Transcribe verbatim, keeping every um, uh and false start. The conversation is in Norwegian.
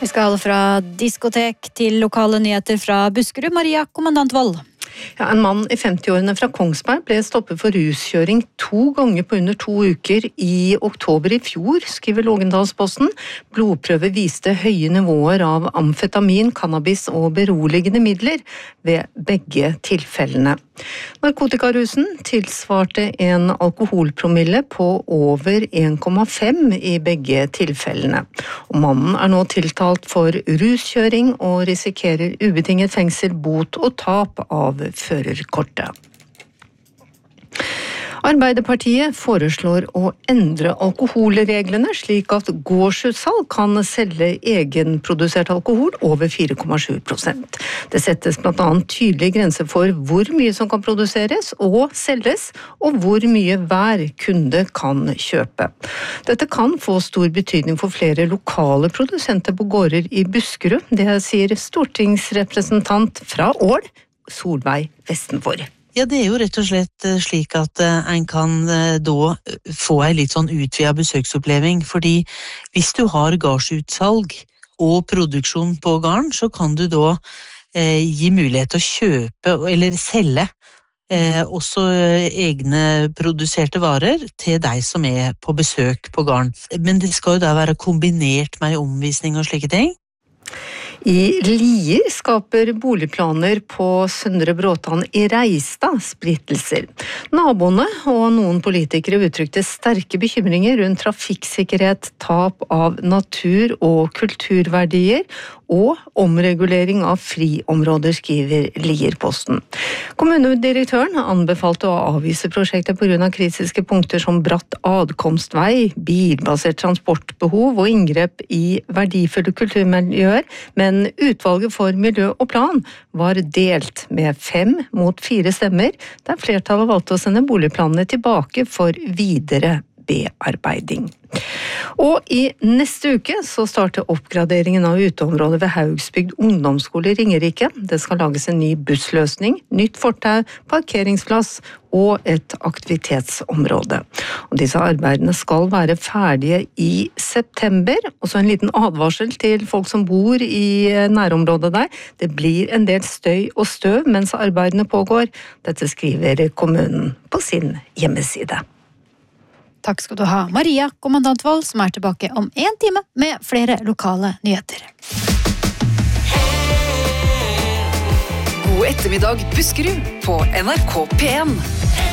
Vi skal holde fra diskotek til lokale nyheter fra Buskerud. Maria, kommandant Vold. Ja, en mann i femti-årene fra Kongsberg ble stoppet for ruskjøring to ganger på under to uker i oktober i fjor, skriver Lågendalsposten. Blodprøver viste høye nivåer av amfetamin, cannabis og beroligende midler ved begge tilfellene. Narkotikarusen tilsvarte en alkoholpromille på over en komma fem i begge tilfellene. Og mannen er nå tiltalt for ruskjøring og risikerer ubetinget fengsel, bot og tap av førerkortet. Arbeiderpartiet foreslår å endre alkoholreglene slik at gårdsutsalg kan selge egenprodusert alkohol over fire komma sju prosent. Det settes blant annet tydelige grenser for hvor mye som kan produseres og selges, og hvor mye hver kunde kan kjøpe. Dette kan få stor betydning for flere lokale produsenter på gårder i Buskerud, det sier stortingsrepresentant fra Ål, Solveig Vestenfor. Ja, det er jo rett og slett slik at en kan da få en litt sånn utvidet besøksoppleving, fordi hvis du har gardsutsalg og produksjon på garden, så kan du da eh, gi mulighet til å kjøpe eller selge eh, også egne produserte varer til deg som er på besøk på garden. Men det skal jo da være kombinert med omvisning og slike ting. I Lier skaper boligplaner på Søndre Bråtan i Reistad splittelser. Naboene og noen politikere uttrykte sterke bekymringer rundt trafikksikkerhet, tap av natur- og kulturverdier og omregulering av friområder, skriver Lierposten. Kommunedirektøren anbefalte å avvise prosjektet på grunn av kritiske punkter som bratt adkomstvei, bilbasert transportbehov og inngrep i verdifulle kulturmiljøer, men utvalget for miljø og plan var delt med fem mot fire stemmer, der flertallet valgte å sende boligplanene tilbake for videre bearbeiding. Og i neste uke så starter oppgraderingen av uteområdet ved Haugsbygd ungdomsskole i Ringerike. Det skal lages en ny bussløsning, nytt fortau, parkeringsplass og et aktivitetsområde. Og disse arbeidene skal være ferdige i september. Og så en liten advarsel til folk som bor i nærområdet der. Det blir en del støy og støv mens arbeidene pågår. Dette skriver kommunen på sin hjemmeside. Takk skal du ha, Maria, kommandant Vold, som er tilbake om en time med flere lokale nyheter. God ettermiddag, Buskerud, på N R K P en.